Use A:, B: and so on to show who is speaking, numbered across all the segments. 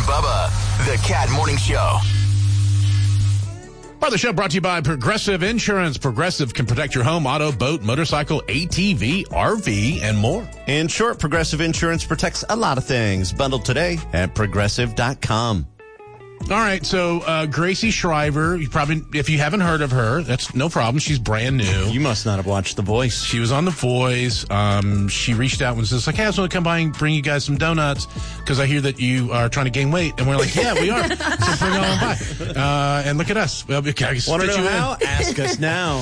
A: Bubba, the Cat Morning Show.
B: Part of the show brought to you by Progressive Insurance. Progressive can protect your home, auto, boat, motorcycle, ATV, RV, and more.
C: In short, Progressive Insurance protects a lot of things. Bundled today at Progressive.com.
B: All right, so Gracie Shriver, you probably, if you haven't heard of her, that's no problem. She's brand new.
C: You must not have watched The Voice.
B: She was on The Voice. She reached out and was just like, hey, I just want to come by and bring you guys some donuts because I hear that you are trying to gain weight. And we're like, yeah, we are. So bring on by. And look at us. Well, want
C: to know how? Ask us now.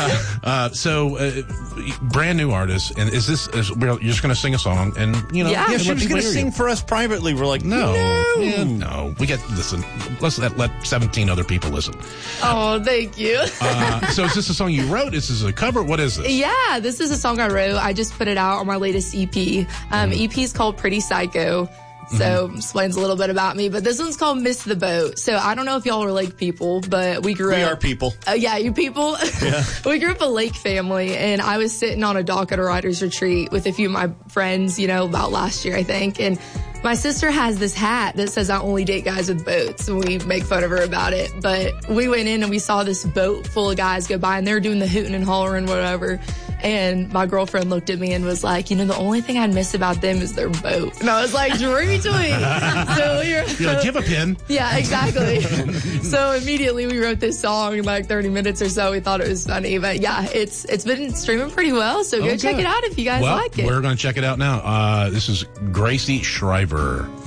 B: Brand new artist. And you're just going to sing a song and, you know.
C: Yeah, she was going to sing for us privately. We're like, no.
B: No. Listen. Let's let 17 other people listen.
D: Oh, thank you.
B: So is this a song you wrote? Is this a cover? What is this?
D: Yeah, this is a song I wrote. I just put it out on my latest EP. EP is called Pretty Psycho. So explains a little bit about me, but this one's called Miss the Boat. So I don't know if y'all are lake people, but we are
C: people.
D: Yeah, you people. Yeah. We grew up a lake family, and I was sitting on a dock at a writer's retreat with a few of my friends, about last year, I think. And my sister has this hat that says I only date guys with boats, and we make fun of her about it. But we went in and we saw this boat full of guys go by, and they were doing the hooting and hollering, whatever. And my girlfriend looked at me and was like, the only thing I'd miss about them is their boat. And I was like, dreamy tweet. So
B: you're like, give a pin.
D: Yeah, exactly. So immediately we wrote this song in like 30 minutes or so. We thought it was funny. But yeah, it's been streaming pretty well. So go check it out if you guys like it.
B: We're going to check it out now. This is Gracie Shriver.